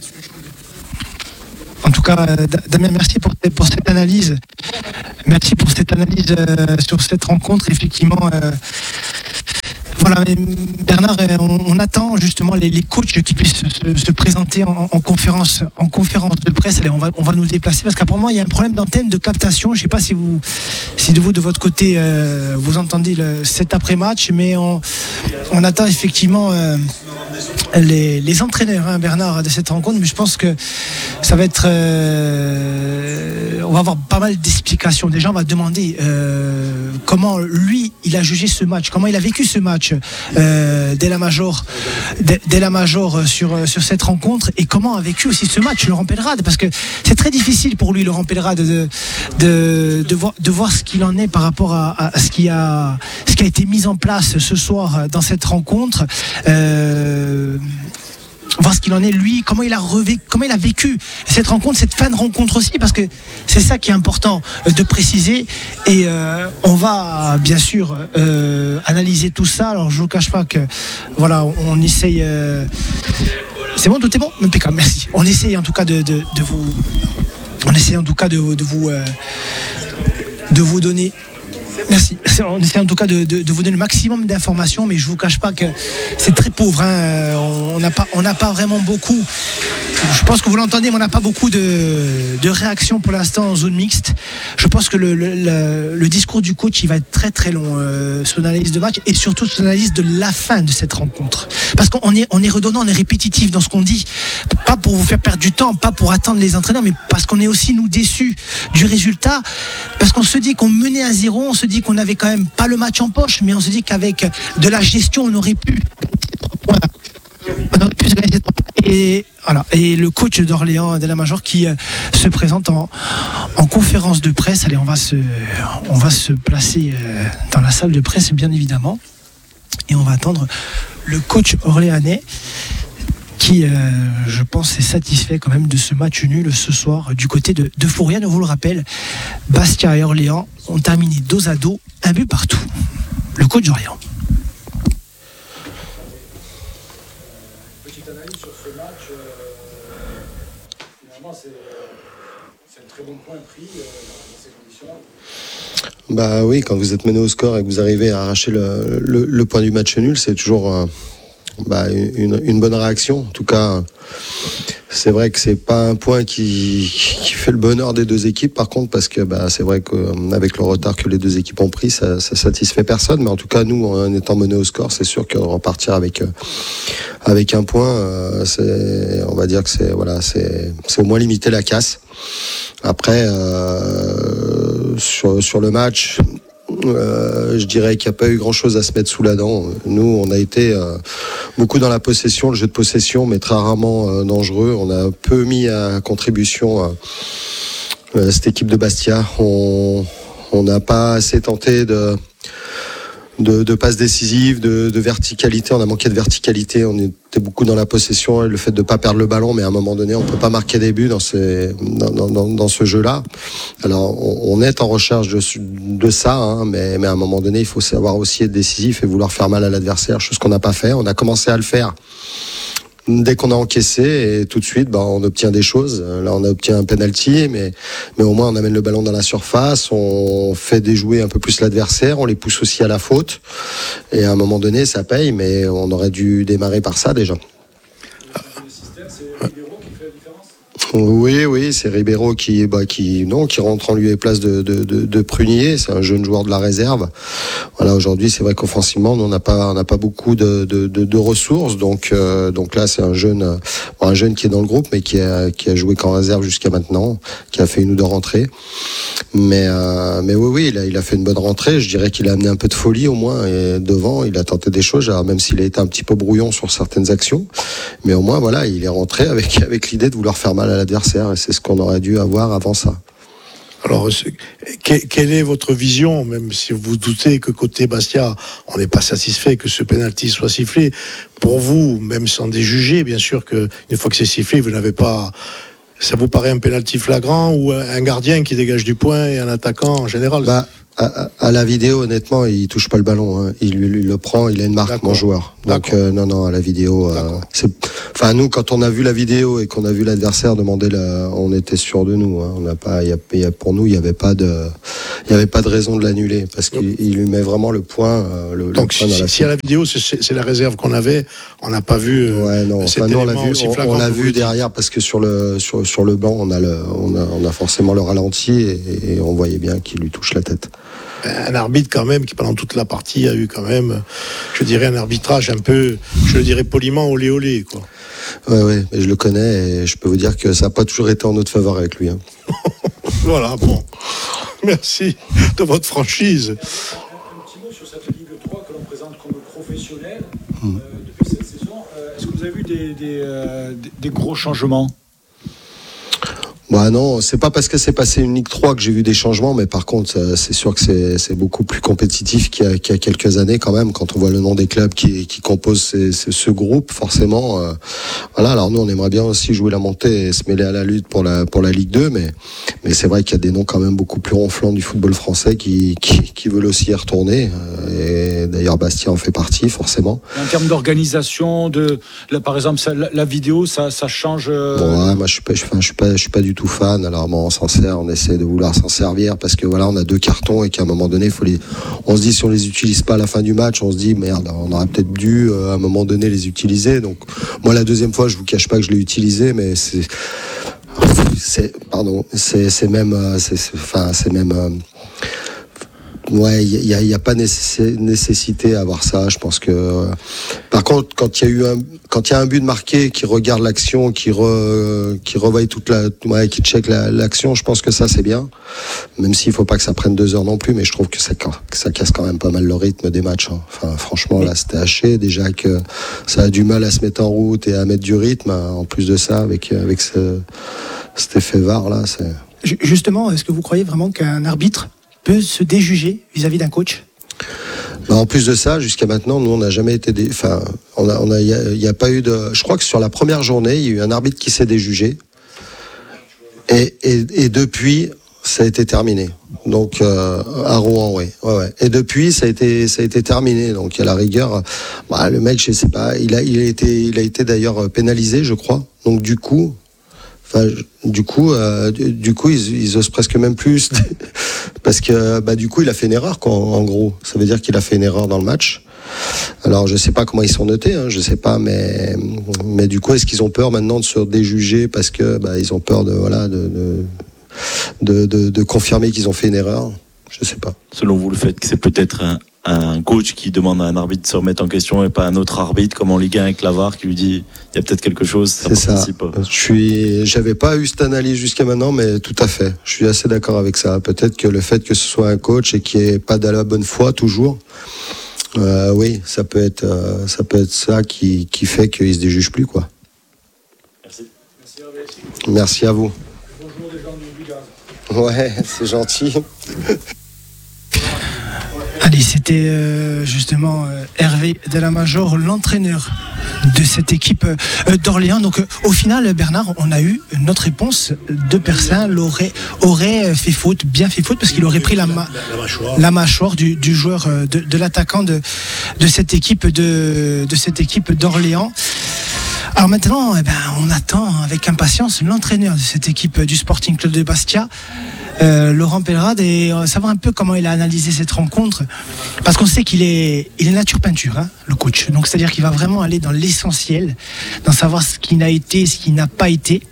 En tout cas, Damien, merci pour cette analyse. Merci pour cette analyse sur cette rencontre. Effectivement, voilà, Bernard, on attend justement les coachs qui puissent se présenter en conférence de presse. Allez, on va nous déplacer parce qu'apparemment il y a un problème d'antenne de captation. Je ne sais pas si de votre côté vous entendez cet après-match, mais on attend effectivement les entraîneurs, Bernard, de cette rencontre. Mais je pense que ça va être on va avoir pas mal d'explications. Déjà, on va demander comment lui il a jugé ce match, comment il a vécu ce match dès la major sur cette rencontre, et comment a vécu aussi ce match Laurent Peyrade, parce que c'est très difficile pour lui, Laurent Peyrade, de voir ce qu'il en est par rapport à ce qui a été mis en place ce soir dans cette rencontre. Voir ce qu'il en est lui, comment il a vécu cette rencontre, cette fin de rencontre aussi, parce que c'est ça qui est important de préciser. Et on va bien sûr analyser tout ça. Alors je vous cache pas que voilà, on essaye. C'est bon, tout est bon, impeccable, merci. On essaye en tout cas de vous donner. Merci. On essaie en tout cas de vous donner le maximum d'informations, mais je vous cache pas que c'est très pauvre. On n'a pas vraiment beaucoup. Je pense que vous l'entendez, mais on n'a pas beaucoup de réactions pour l'instant en zone mixte. Je pense que le discours du coach, il va être très très long, son analyse de match, et surtout son analyse de la fin de cette rencontre. Parce qu'on est redondant, on est répétitif dans ce qu'on dit. Pas pour vous faire perdre du temps, pas pour attendre les entraîneurs, mais parce qu'on est aussi nous déçus du résultat. Parce qu'on se dit qu'on menait à 0, on se dit qu'on n'avait quand même pas le match en poche, mais on se dit qu'avec de la gestion, on aurait pu se gagner ces 3 points. Et voilà. Et le coach d'Orléans, de la Major, qui se présente en conférence de presse. Allez, on va se placer dans la salle de presse, bien évidemment, et on va attendre le coach orléanais qui, je pense, est satisfait quand même de ce match nul ce soir du côté de Fouriane. On vous le rappelle, Bastia et Orléans ont terminé 2-2, un but partout. Le coach d'Orléans. Petite analyse sur ce match. Finalement, c'est un très bon point pris dans ces conditions. Bah oui, quand vous êtes mené au score et que vous arrivez à arracher le point du match nul, c'est toujours une bonne réaction. En tout cas, c'est vrai que c'est pas un point qui fait le bonheur des deux équipes, par contre, parce que c'est vrai qu'avec le retard que les deux équipes ont pris, ça satisfait personne. Mais en tout cas, nous, en étant menés au score, c'est sûr que repartir avec un point, on va dire que c'est au moins limiter la casse. Après, sur le match, je dirais qu'il n'y a pas eu grand chose à se mettre sous la dent. Nous, on a été beaucoup dans la possession, le jeu de possession, mais très rarement dangereux. On a peu mis à contribution cette équipe de Bastia. On n'a pas assez tenté de passes décisives, de verticalité. On a manqué de verticalité. On était beaucoup dans la possession et le fait de ne pas perdre le ballon, mais à un moment donné, on ne peut pas marquer des buts dans ce jeu-là. Alors, on est en recherche de ça, mais à un moment donné, il faut savoir aussi être décisif et vouloir faire mal à l'adversaire, chose qu'on n'a pas fait. On a commencé à le faire dès qu'on a encaissé, et tout de suite on obtient des choses. Là, on a obtenu un penalty, mais au moins on amène le ballon dans la surface, on fait déjouer un peu plus l'adversaire, on les pousse aussi à la faute, et à un moment donné ça paye, mais on aurait dû démarrer par ça déjà. Oui, c'est Ribeiro qui rentre en lieu et place de Prunier. C'est un jeune joueur de la réserve. Voilà, aujourd'hui, c'est vrai qu'offensivement, on n'a pas beaucoup de ressources. Donc là, c'est un jeune qui est dans le groupe, mais qui a joué qu'en réserve jusqu'à maintenant, qui a fait 1 ou 2 rentrées. Mais oui, il a fait une bonne rentrée. Je dirais qu'il a amené un peu de folie au moins. Et devant, il a tenté des choses, alors, même s'il a été un petit peu brouillon sur certaines actions. Mais au moins, voilà, il est rentré avec l'idée de vouloir faire mal à l'adversaire, et c'est ce qu'on aurait dû avoir avant ça. Alors, quelle est votre vision, même si vous doutez que côté Bastia, on n'est pas satisfait que ce pénalty soit sifflé, pour vous, même sans déjuger, bien sûr que une fois que c'est sifflé, vous n'avez pas... Ça vous paraît un pénalty flagrant ou un gardien qui dégage du point et un attaquant en général? À la vidéo, honnêtement, il touche pas le ballon. Hein. Il le prend, il a une marque, mon joueur. Donc non, à la vidéo, nous, quand on a vu la vidéo et qu'on a vu l'adversaire demander, on était sûr de nous. Hein. On n'a pas, pour nous, il y avait pas de raison de l'annuler parce qu'il lui met vraiment le point. Donc si à la vidéo, c'est la réserve qu'on avait, on n'a pas vu. On l'a vu derrière parce que sur le banc, on a forcément le ralenti et on voyait bien qu'il lui touche la tête. Un arbitre quand même qui pendant toute la partie a eu quand même, je dirais, un arbitrage un peu, je le dirais poliment, olé olé quoi. Ouais, mais je le connais et je peux vous dire que ça n'a pas toujours été en notre faveur avec lui. Hein. Voilà, bon. Merci de votre franchise. Un petit mot sur cette Ligue 3 que l'on présente comme professionnelle depuis cette saison. Est-ce que vous avez vu des gros changements? Non, c'est pas parce que c'est passé une Ligue 3 que j'ai vu des changements, mais par contre, c'est sûr que c'est beaucoup plus compétitif qu'il y a quelques années quand même, quand on voit le nom des clubs qui composent ce groupe, forcément. Voilà, alors nous, on aimerait bien aussi jouer la montée et se mêler à la lutte pour la Ligue 2, mais c'est vrai qu'il y a des noms quand même beaucoup plus ronflants du football français qui veulent aussi y retourner, et d'ailleurs Bastia en fait partie, forcément. En termes d'organisation, par exemple, la vidéo, ça change. Ouais, moi je suis pas du tout fan. Alors bon, on essaie de vouloir s'en servir parce que voilà, on a 2 cartons et qu'à un moment donné, on se dit si on les utilise pas à la fin du match, on se dit merde, on aurait peut-être dû à un moment donné les utiliser. Donc moi la deuxième fois, je vous cache pas que je l'ai utilisé, mais c'est même ouais, il y a pas nécessité à avoir ça. Je pense que par contre, quand il y a un but de marqué, qui regarde l'action, qui revoit qui check l'action, je pense que ça c'est bien. Même s'il faut pas que ça prenne 2 heures non plus, mais je trouve que ça casse quand même pas mal le rythme des matchs. Hein. Enfin, franchement, là, c'était haché. Déjà que ça a du mal à se mettre en route et à mettre du rythme. En plus de ça, avec cet effet VAR là, c'est. Justement, est-ce que vous croyez vraiment qu'un arbitre peut se déjuger vis-à-vis d'un coach? En plus de ça, jusqu'à maintenant, nous, on n'a jamais été il y a pas eu de. Je crois que sur la première journée, il y a eu un arbitre qui s'est déjugé, et depuis, ça a été terminé. Donc à Rouen, ouais. Et depuis, ça a été terminé. Donc à la rigueur, le mec, je sais pas, il a été d'ailleurs pénalisé, je crois. Donc du coup, ils osent presque même plus parce que du coup il a fait une erreur quoi, en gros. Ça veut dire qu'il a fait une erreur dans le match. Alors je sais pas comment ils sont notés, hein, je sais pas, mais du coup est-ce qu'ils ont peur maintenant de se déjuger parce que ils ont peur de confirmer qu'ils ont fait une erreur? Je sais pas. Selon vous, le fait que c'est peut-être un coach qui demande à un arbitre de se remettre en question et pas un autre arbitre comme en Ligue 1 avec la VAR qui lui dit il y a peut-être quelque chose, c'est ça. J'avais pas eu cette analyse jusqu'à maintenant, mais tout à fait. Je suis assez d'accord avec ça. Peut-être que le fait que ce soit un coach et qu'il n'y ait pas de la bonne foi toujours, oui, ça peut être ça qui fait qu'il se déjuge plus quoi. Merci. Merci à vous. Bonjour les gens du Bigaz. Ouais, c'est gentil. Allez, c'était justement Hervé Delamajor, l'entraîneur de cette équipe d'Orléans. Donc au final, Bernard, on a eu notre réponse. 2 personnes auraient fait faute, bien fait faute, parce qu'il aurait pris la mâchoire du joueur, de l'attaquant de cette équipe d'Orléans. Alors maintenant, on attend avec impatience l'entraîneur de cette équipe du Sporting Club de Bastia, Laurent Pellerade, et savoir un peu comment il a analysé cette rencontre, parce qu'on sait qu'il est nature peinture, hein, le coach. Donc c'est-à-dire qu'il va vraiment aller dans l'essentiel, dans savoir ce qui n'a été, ce qui n'a pas été.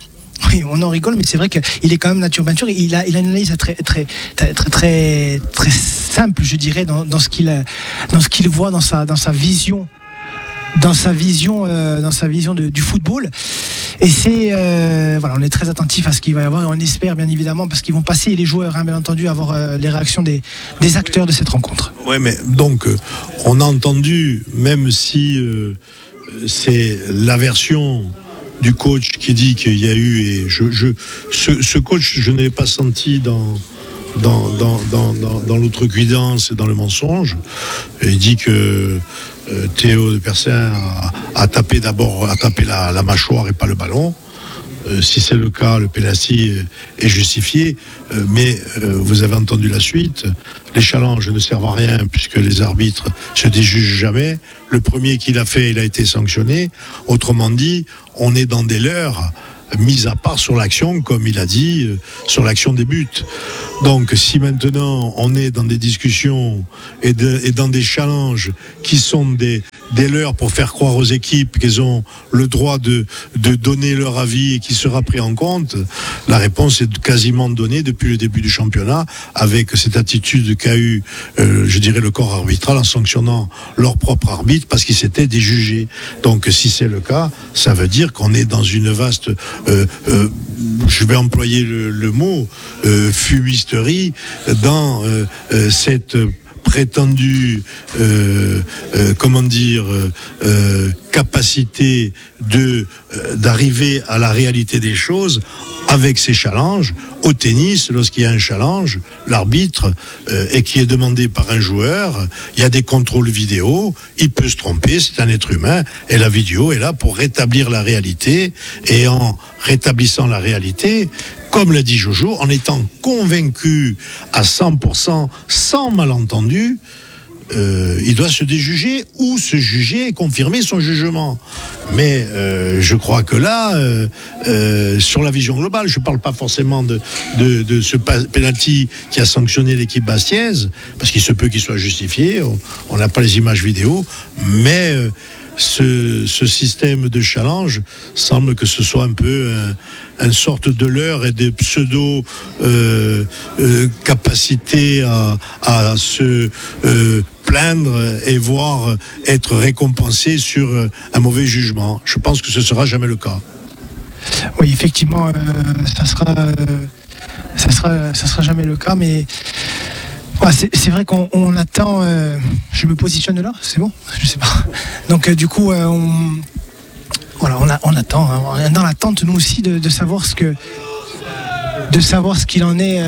Oui, on en rigole, mais c'est vrai qu'il est quand même nature peinture. Il a une analyse très simple, je dirais, dans ce qu'il voit, dans sa vision. Dans sa vision du football. Et c'est on est très attentif à ce qu'il va y avoir et on espère bien évidemment, parce qu'ils vont passer, les joueurs bien entendu, à avoir les réactions des acteurs de cette rencontre. Ouais, mais donc on a entendu, même si c'est la version du coach qui dit qu'il y a eu, et ce coach, je ne l'ai pas senti dans l'outrecuidance et dans le mensonge. Il dit que Théo de Persin a tapé la mâchoire et pas le ballon. Si c'est le cas, le pénalty est justifié. Mais vous avez entendu la suite. Les challenges ne servent à rien puisque les arbitres se déjugent jamais. Le premier qui l'a fait, il a été sanctionné. Autrement dit, on est dans des leurres mis à part sur l'action, comme il a dit, sur l'action des buts. Donc si maintenant on est dans des discussions et dans des challenges qui sont des leurres pour faire croire aux équipes qu'elles ont le droit de donner leur avis et qui sera pris en compte, la réponse est quasiment donnée depuis le début du championnat, avec cette attitude qu'a eu, je dirais, le corps arbitral en sanctionnant leur propre arbitre parce qu'ils s'étaient déjugés. Donc si c'est le cas, ça veut dire qu'on est dans une vaste je vais employer le mot fumisterie dans cette prétendue capacité d'arriver à la réalité des choses avec ces challenges. Au tennis, lorsqu'il y a un challenge, l'arbitre et qui est demandé par un joueur, il y a des contrôles vidéo, il peut se tromper, c'est un être humain, et la vidéo est là pour rétablir la réalité, et en rétablissant la réalité, comme l'a dit Jojo, en étant convaincu à 100%, sans malentendu, il doit se déjuger ou se juger et confirmer son jugement. Mais je crois que là, sur la vision globale, je ne parle pas forcément de ce penalty qui a sanctionné l'équipe bastiaise, parce qu'il se peut qu'il soit justifié, on n'a pas les images vidéo, mais ce système de challenge semble que ce soit un peu une sorte de leurre et de pseudo capacité à se plaindre et voir être récompensé sur un mauvais jugement. Je pense que ce sera jamais le cas. Oui, effectivement, ça sera jamais le cas, mais ouais, c'est vrai qu'on attend. Je me positionne là, c'est bon, je sais pas. Donc du coup, on attend. Hein, on est dans l'attente nous aussi de savoir ce qu'il en est.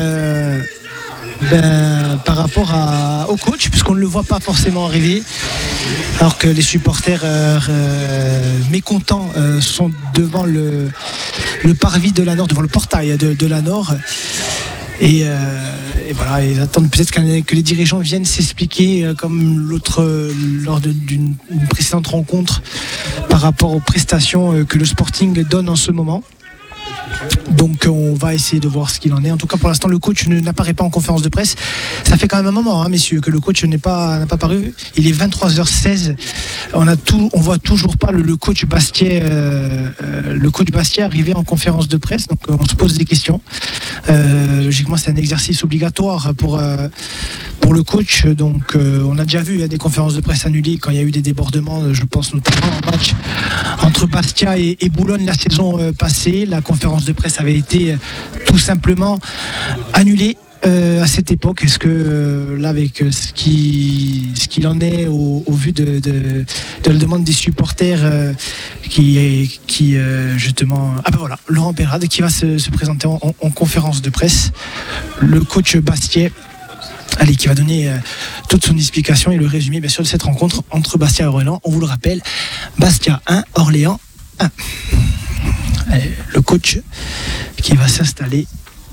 Par rapport au coach, puisqu'on ne le voit pas forcément arriver, alors que les supporters mécontents sont devant le parvis de la Nord, devant le portail de la Nord. Et voilà, ils attendent peut-être que les dirigeants viennent s'expliquer, comme lors d'une précédente rencontre, par rapport aux prestations que le Sporting donne en ce moment. Donc on va essayer de voir ce qu'il en est. En tout cas, pour l'instant, le coach n'apparaît pas en conférence de presse. Ça fait quand même un moment, hein, messieurs, que le coach n'a pas paru. Il est 23h16. On voit toujours pas le coach Bastier arriver en conférence de presse. Donc on se pose des questions. Logiquement, c'est un exercice obligatoire pour le coach. Donc on a déjà vu, il y a des conférences de presse annulées quand il y a eu des débordements. Je pense notamment au match entre Bastia et Boulogne la saison passée. La conférence de presse avait été tout simplement annulée à cette époque. Est-ce que là, avec ce qu'il en est au vu de la demande des supporters qui justement, voilà, Laurent Peyrade qui va se présenter en conférence de presse, le coach Bastier, qui va donner toute son explication et le résumé bien sûr de cette rencontre entre Bastia et Orléans. On vous le rappelle, Bastia 1, Orléans 1. Allez, le coach qui va s'installer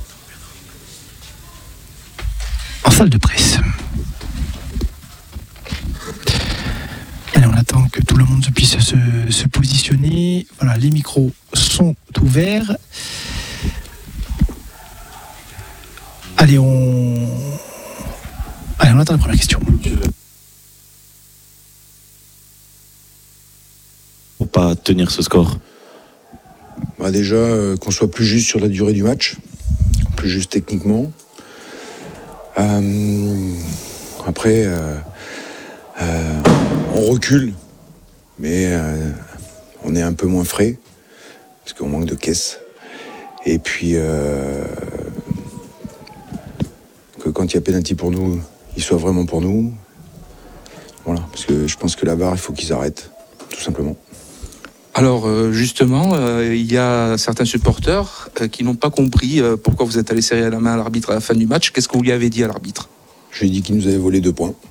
en salle de presse. Allez, on attend que tout le monde puisse se positionner. Voilà, les micros sont ouverts. Allez, on attend la première question. Pour pas tenir ce score. Déjà, qu'on soit plus juste sur la durée du match, plus juste techniquement. Après, on recule, mais on est un peu moins frais, parce qu'on manque de caisse. Et puis, que quand il y a pénalty pour nous, il soit vraiment pour nous. Voilà, parce que je pense que la VAR, il faut qu'ils arrêtent, tout simplement. Alors justement, il y a certains supporters qui n'ont pas compris pourquoi vous êtes allé serrer la main à l'arbitre à la fin du match. Qu'est-ce que vous lui avez dit à l'arbitre ? Je lui ai dit qu'il nous avait volé 2 points.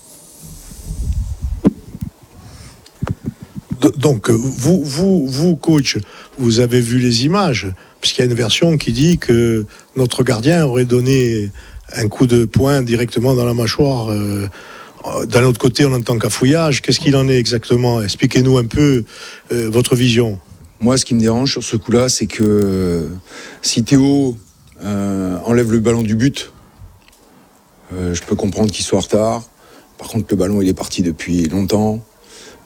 Donc, vous, coach, vous avez vu les images, puisqu'il y a une version qui dit que notre gardien aurait donné un coup de poing directement dans la mâchoire. D'un autre côté, on entend cafouillage. Qu'est-ce qu'il en est exactement ? Expliquez-nous un peu votre vision. Moi, ce qui me dérange sur ce coup-là, c'est que si Théo enlève le ballon du but, je peux comprendre qu'il soit en retard. Par contre, le ballon, il est parti depuis longtemps.